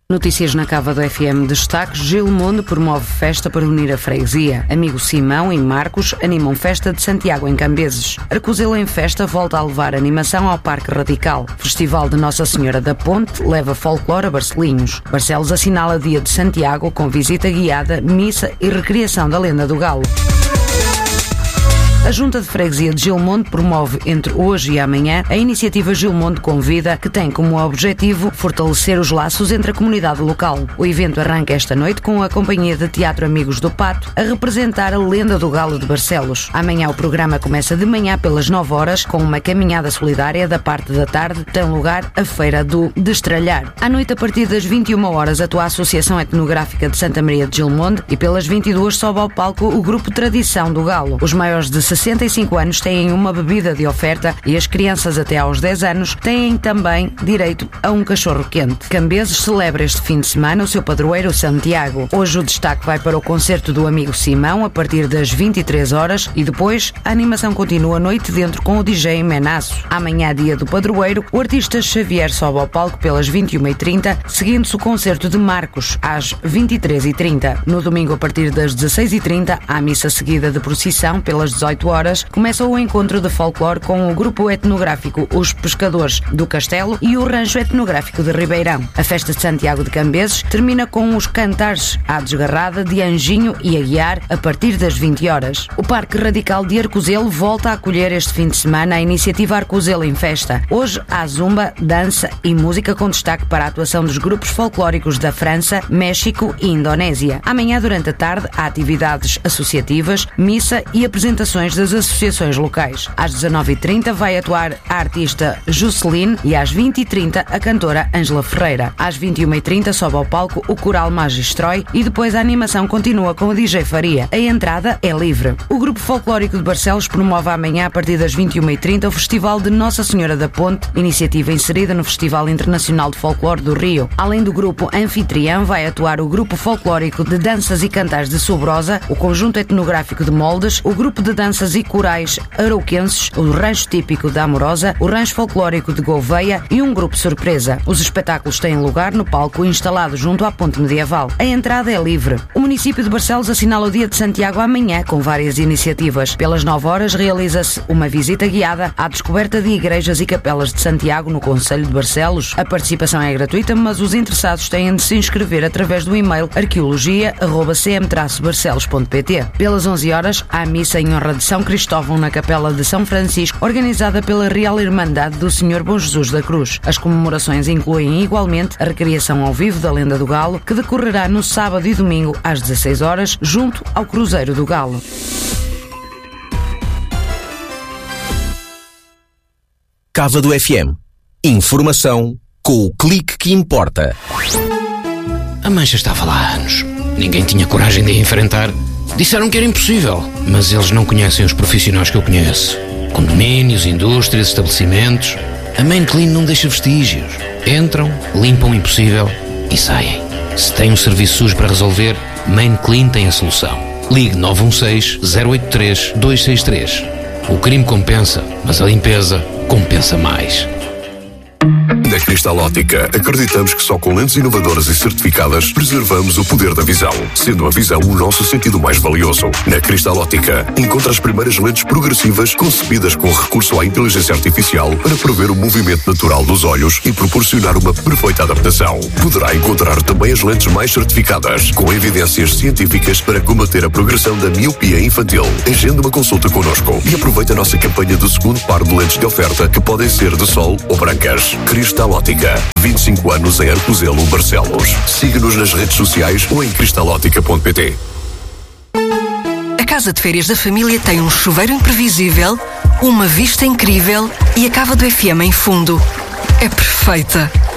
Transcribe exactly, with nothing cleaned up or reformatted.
Notícias na Cava do F M. Destaques: Gilmondo promove festa para unir a freguesia. Amigo Simão e Marcos animam festa de Santiago em Cambeses. Arcozelo em festa volta a levar animação ao Parque Radical. Festival de Nossa Senhora da Ponte leva folclore a Barcelinhos. Barcelos assinala Dia de Santiago com visita guiada, missa e recriação da lenda do Galo. A Junta de Freguesia de Gilmondo promove entre hoje e amanhã a iniciativa Gilmondo Convida, que tem como objetivo fortalecer os laços entre a comunidade local. O evento arranca esta noite com a Companhia de Teatro Amigos do Pato a representar a lenda do Galo de Barcelos. Amanhã o programa começa de manhã pelas nove horas com uma caminhada solidária. Da parte da tarde tem lugar a Feira do Destralhar. À noite, a partir das vinte e uma horas, atua a Associação Etnográfica de Santa Maria de Gilmondo e pelas vinte e duas sobe ao palco o Grupo Tradição do Galo. Os maiores de sessenta e cinco anos têm uma bebida de oferta e as crianças até aos dez anos têm também direito a um cachorro quente. Cambeses celebra este fim de semana o seu padroeiro Santiago. Hoje o destaque vai para o concerto do Amigo Simão a partir das vinte e três horas e depois a animação continua a noite dentro com o D J Menaço. Amanhã, dia do padroeiro, o artista Xavier sobe ao palco pelas vinte e uma e trinta, seguindo-se o concerto de Marcos às vinte e três e trinta. No domingo, a partir das dezesseis e trinta, há missa seguida de procissão pelas dezoito horas. Começa o encontro de folclore com o grupo etnográfico Os Pescadores do Castelo e o Rancho Etnográfico de Ribeirão. A festa de Santiago de Cambeses termina com os cantares à desgarrada de Anjinho e Aguiar a partir das vinte horas. O Parque Radical de Arcozelo volta a acolher este fim de semana a iniciativa Arcozelo em Festa. Hoje há zumba, dança e música com destaque para a atuação dos grupos folclóricos da França, México e Indonésia. Amanhã, durante a tarde, há atividades associativas, missa e apresentações das associações locais. Às dezanove e trinta vai atuar a artista Jusceline e às vinte e trinta a cantora Ângela Ferreira. Às vinte e uma e trinta sobe ao palco o coral Magistrói e depois a animação continua com o D J Faria. A entrada é livre. O grupo folclórico de Barcelos promove amanhã a partir das vinte e uma e trinta o Festival de Nossa Senhora da Ponte, iniciativa inserida no Festival Internacional de Folclore do Rio. Além do grupo anfitrião, vai atuar o grupo folclórico de danças e cantares de Sobrosa, o conjunto etnográfico de Moldes, o grupo de danças e corais arauquenses, o rancho típico da Amorosa, o rancho folclórico de Gouveia e um grupo surpresa. Os espetáculos têm lugar no palco instalado junto à ponte medieval. A entrada é livre. O município de Barcelos assinala o Dia de Santiago amanhã com várias iniciativas. Pelas nove horas realiza-se uma visita guiada à descoberta de igrejas e capelas de Santiago no concelho de Barcelos. A participação é gratuita, mas os interessados têm de se inscrever através do e-mail arqueologia arroba c m traço barcelos ponto p t. Pelas onze horas há missa em honra de São Cristóvão na Capela de São Francisco, organizada pela Real Irmandade do Senhor Bom Jesus da Cruz. As comemorações incluem igualmente a recriação ao vivo da Lenda do Galo, que decorrerá no sábado e domingo às dezasseis horas, junto ao Cruzeiro do Galo. Cava do F M. Informação com o clique que importa. A mancha estava lá há anos. Ninguém tinha coragem de a enfrentar. Disseram que era impossível, mas eles não conhecem os profissionais que eu conheço. Condomínios, indústrias, estabelecimentos. A Main Clean não deixa vestígios. Entram, limpam o impossível e saem. Se tem um serviço sujo para resolver, Main Clean tem a solução. Ligue nove um seis, zero oito três, dois seis três. O crime compensa, mas a limpeza compensa mais. Na Cristal Óptica, acreditamos que só com lentes inovadoras e certificadas preservamos o poder da visão, sendo a visão o nosso sentido mais valioso. Na Cristal Óptica, encontra as primeiras lentes progressivas concebidas com recurso à inteligência artificial para prever o movimento natural dos olhos e proporcionar uma perfeita adaptação. Poderá encontrar também as lentes mais certificadas, com evidências científicas para combater a progressão da miopia infantil. Agende uma consulta connosco e aproveite a nossa campanha do segundo par de lentes de oferta, que podem ser de sol ou brancas. Cristal Óptica, vinte e cinco anos em Arcozelo, Barcelos. Siga-nos nas redes sociais ou em cristalótica ponto p t. A casa de férias da família tem um chuveiro imprevisível, uma vista incrível e a Cava do F M em fundo. É perfeita.